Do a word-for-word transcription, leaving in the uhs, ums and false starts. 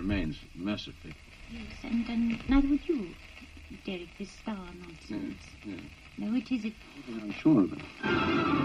remains massively. Yes, and, and neither would you, Derek, this star nonsense. Yes, yes. No, it isn't. I'm sure of it.